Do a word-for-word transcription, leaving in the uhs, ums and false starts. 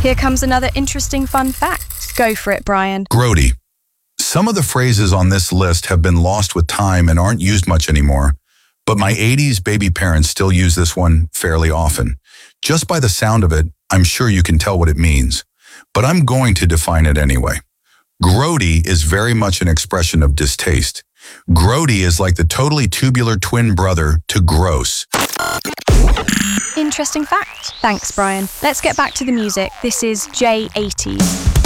Here comes another interesting fun fact. Go for it, Brian. Grody. Some of the phrases on this list have been lost with time and aren't used much anymore, but my eighties baby parents still use this one fairly often. Just by the sound of it, I'm sure you can tell what it means, but I'm going to define it anyway. Grody is very much an expression of distaste. Grody is like the totally tubular twin brother to gross. Interesting fact. Thanks, Brian. Let's get back to the music. This is J eighties.